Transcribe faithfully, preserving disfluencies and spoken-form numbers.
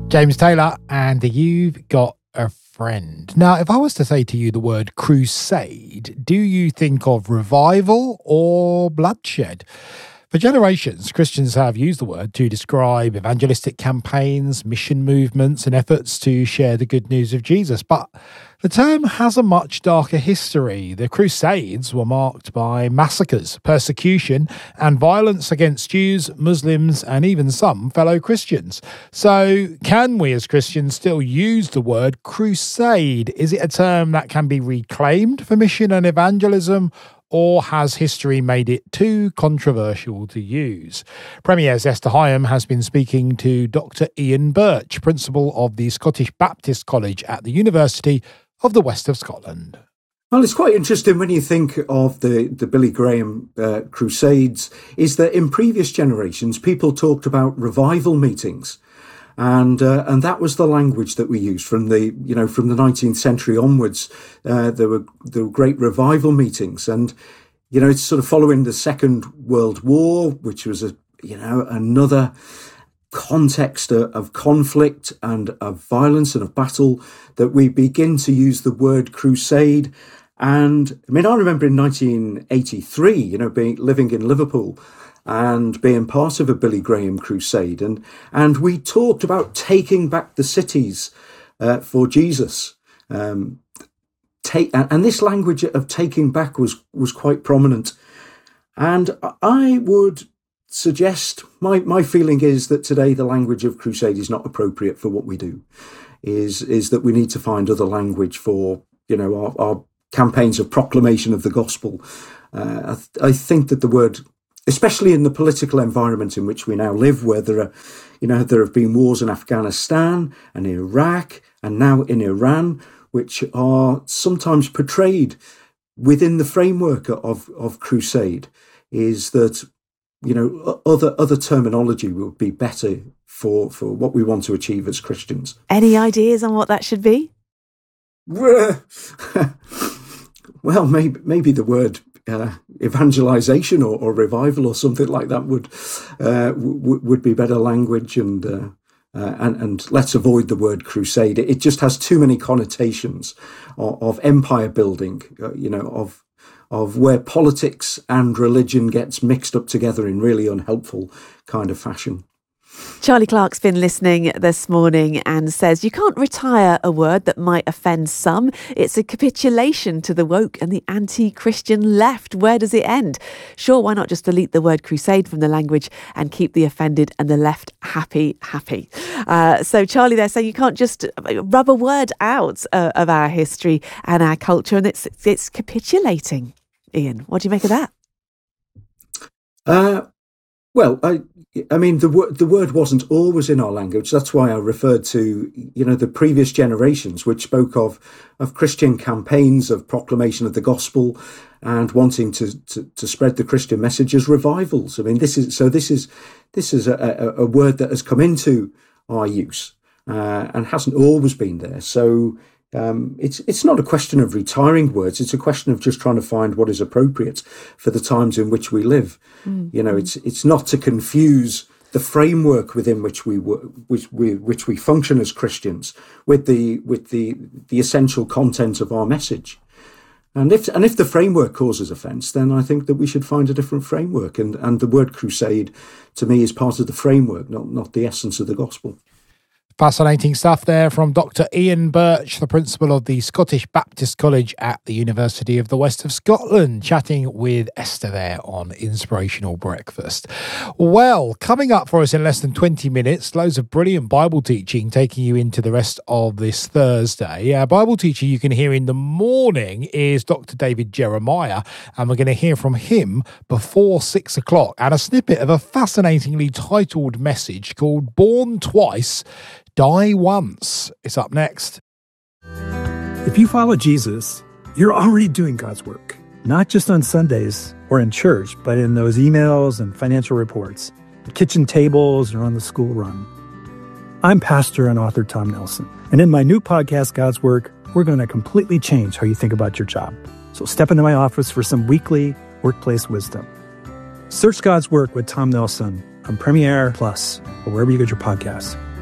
James Taylor, and You've Got a Friend. Now, if I was to say to you the word crusade, do you think of revival or bloodshed? For generations, Christians have used the word to describe evangelistic campaigns, mission movements, and efforts to share the good news of Jesus. But the term has a much darker history. The Crusades were marked by massacres, persecution, and violence against Jews, Muslims, and even some fellow Christians. So, can we as Christians still use the word crusade? Is it a term that can be reclaimed for mission and evangelism? Or has history made it too controversial to use? Premier's Esther Higham has been speaking to Doctor Ian Birch, Principal of the Scottish Baptist College at the University of the West of Scotland. Well, it's quite interesting when you think of the, the Billy Graham uh, Crusades, is that in previous generations, people talked about revival meetings. And uh, and that was the language that we used from the you know from the nineteenth century onwards. Uh, there were there were great revival meetings, and you know it's sort of following the Second World War, which was a you know another context of, of conflict and of violence and of battle, that we begin to use the word crusade. And I mean, I remember in nineteen eighty-three, you know, being living in Liverpool and being part of a Billy Graham crusade. And and we talked about taking back the cities uh, for Jesus. Um, take, and this language of taking back was, was quite prominent. And I would suggest, my, my feeling is that today the language of crusade is not appropriate for what we do, is, is that we need to find other language for, you know, our, our campaigns of proclamation of the gospel. Uh, I, th- I think that the word, especially in the political environment in which we now live, where there are, you know, there have been wars in Afghanistan and Iraq and now in Iran, which are sometimes portrayed within the framework of, of crusade, is that, you know, other other terminology would be better for, for what we want to achieve as Christians. Any ideas on what that should be? Well, maybe maybe the word Uh, evangelization or, or revival or something like that would uh, w- would be better language, and, uh, uh, and and let's avoid the word crusade. It just has too many connotations of, of empire building, uh, you know, of of where politics and religion gets mixed up together in really unhelpful kind of fashion. Charlie Clark's been listening this morning and says you can't retire a word that might offend some. It's a capitulation to the woke and the anti-Christian left. Where does it end? Sure, why not just delete the word crusade from the language and keep the offended and the left happy, happy? Uh, so Charlie there saying you can't just rub a word out uh, of our history and our culture, and it's it's capitulating. Ian, what do you make of that? Uh, well, I... I mean, the word the word wasn't always in our language. That's why I referred to, you know, the previous generations, which spoke of of Christian campaigns of proclamation of the gospel and wanting to to, to spread the Christian message as revivals. I mean, this is so. This is this is a, a, a word that has come into our use uh, and hasn't always been there. So um, it's it's not a question of retiring words. It's a question of just trying to find what is appropriate for the times in which we live. Mm. You know, it's it's not to confuse the framework within which we which we which we function as Christians with the with the the essential content of our message. And if and if the framework causes offence, then I think that we should find a different framework. And and the word crusade, to me, is part of the framework, not not the essence of the gospel. Fascinating stuff there from Doctor Ian Birch, the principal of the Scottish Baptist College at the University of the West of Scotland, chatting with Esther there on Inspirational Breakfast. Well, coming up for us in less than twenty minutes, loads of brilliant Bible teaching taking you into the rest of this Thursday. Our Bible teacher you can hear in the morning is Doctor David Jeremiah, and we're going to hear from him before six o'clock, and a snippet of a fascinatingly titled message called Born Twice, Die Once. It's up next. If you follow Jesus, you're already doing God's work, not just on Sundays or in church, but in those emails and financial reports, the kitchen tables, or on the school run. I'm pastor and author Tom Nelson, and in my new podcast, God's Work, we're going to completely change how you think about your job. So step into my office for some weekly workplace wisdom. Search God's Work with Tom Nelson on Premiere Plus or wherever you get your podcasts.